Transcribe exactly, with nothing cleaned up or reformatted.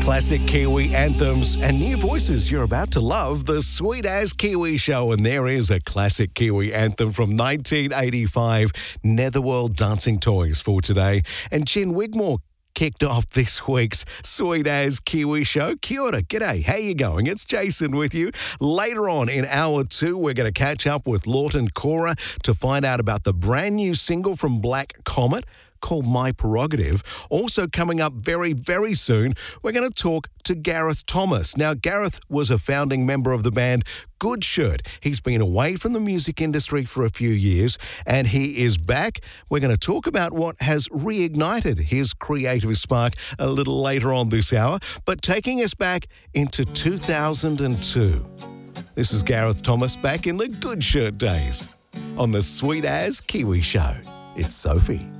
Classic Kiwi anthems and new voices you're about to love. The Sweet As Kiwi Show. And there is a classic Kiwi anthem from nineteen eighty-five, Netherworld Dancing Toys for today. And Jen Wigmore kicked off this week's Sweet As Kiwi Show. Kia ora, g'day, how you going? It's Jason with you. Later on in hour two, we're going to catch up with Lawton Cora to find out about the brand new single from Black Comet called My Prerogative. Also coming up very, very soon, we're going to talk to Gareth Thomas. Now, Gareth was a founding member of the band Good Shirt. He's been away from the music industry for a few years and he is back. We're going to talk about what has reignited his creative spark a little later on this hour, but taking us back into two thousand two. This is Gareth Thomas back in the Good Shirt days on the Sweet As Kiwi Show. It's Sophie.